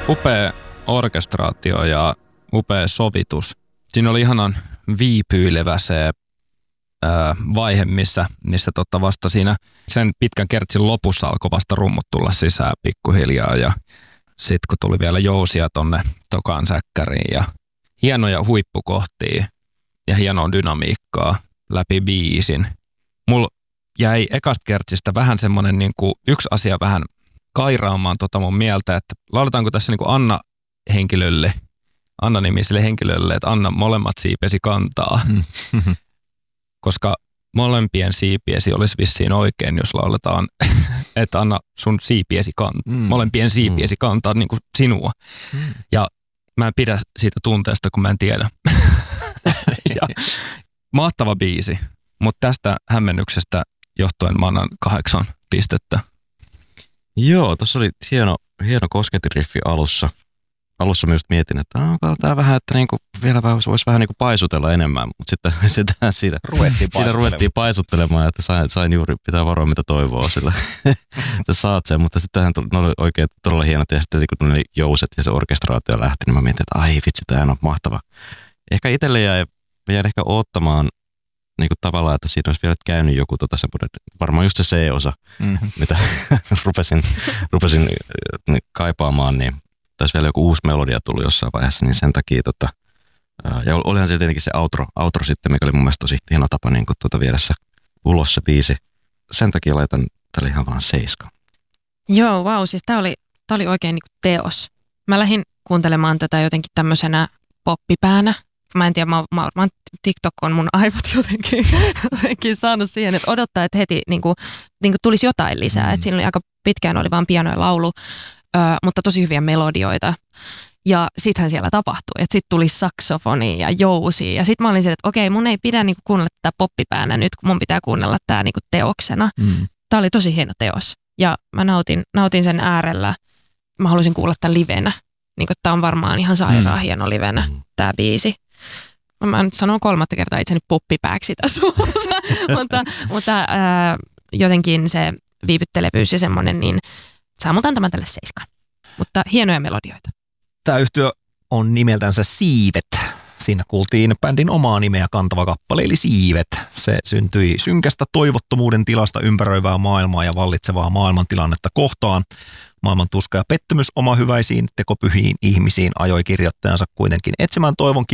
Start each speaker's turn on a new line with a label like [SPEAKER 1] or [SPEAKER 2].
[SPEAKER 1] Upea orkestraatio ja upea sovitus. Siinä oli ihanan viipyilevä se vaihe, missä vasta siinä sen pitkän kertsin lopussa alkoi vasta rummut tulla sisään pikkuhiljaa ja sitten kun tuli vielä jousia tonne tokaan säkkäriin ja hienoja huippukohtia ja hienoa dynamiikkaa läpi biisin. Mulla jäi ekasta kertsistä vähän semmonen niinku yksi asia vähän kairaamaan mun mieltä, että lauletaanko tässä niinku Anna-henkilölle, Anna-nimiselle henkilölle, että Anna molemmat siipesi kantaa. Koska molempien siipiesi olisi vissiin oikein, jos lauletaan, että Anna sun siipiesi kantaa. Molempien siipiesi kantaa niin kuin sinua. Ja mä en pidä siitä tunteesta, kun mä en tiedä. Mahtava biisi, mutta tästä hämmennyksestä johtuen mä annan 8 pistettä.
[SPEAKER 2] Joo, tuossa oli hieno kosketiriffi alussa. Alussa myös mietin, että onko tämä vähän, että niinku vielä voisi vähän niinku paisutella enemmän, mutta sitten siinä ruvettiin paisuttelemaan, että sain juuri pitää varoa, mitä toivoo sillä. Sä saat sen, mutta sittenhän oli oikein todella hienot ja sitten kun ne jouset ja se orkestraatio lähti, niin mä mietin, että ai vitsi, tämä on mahtava. Ehkä itselle jäin ehkä odottamaan niinku tavallaan, että siinä olisi vielä käynyt joku semmoinen, varmaan just se C-osa, mitä rupesin kaipaamaan, niin taisi vielä joku uusi melodia tullut jossain vaiheessa, niin sen takia ja olihan se tietenkin se outro sitten, mikä oli mun mielestä tosi hieno tapa niin viedä se ulos se biisi. Sen takia laitan tälle ihan vaan 7.
[SPEAKER 3] Joo, vau, siis tää oli oikein niinku teos. Mä lähdin kuuntelemaan tätä jotenkin tämmöisenä poppipäänä. Mä en tiedä, mä varmaan TikTok on mun aivot jotenkin saanut siihen, että odottaa, että heti niinku tulisi jotain lisää. Et siinä oli aika pitkään oli vaan piano ja laulu. Mutta tosi hyviä melodioita. Ja sittenhän siellä tapahtui. Että sitten tuli saksofoni ja jousi. Ja sitten mä olin sille, että okei, mun ei pidä niinku kuunnella tätä poppipäänä nyt, kun mun pitää kuunnella tää niinku teoksena. Tää oli tosi hieno teos. Ja mä nautin sen äärellä. Mä haluaisin kuulla tämän livenä. Niinku, tää on varmaan ihan sairaan hieno livenä, tää biisi. Mä nyt sanon 3. kertaa itseni poppipääksi tässä. mutta jotenkin se viivyttelevyys ja semmonen, niin saa mut antamaan tälle 7. Mutta hienoja melodioita.
[SPEAKER 4] Tämä yhtye on nimeltänsä Siivet. Siinä kuultiin bändin omaa nimeä kantava kappale, eli Siivet. Se syntyi synkästä toivottomuuden tilasta ympäröivää maailmaa ja vallitsevaa maailmantilannetta kohtaan. Maailman tuska ja pettymys omahyväisiin tekopyhiin ihmisiin ajoi kirjoittajansa kuitenkin etsimään toivon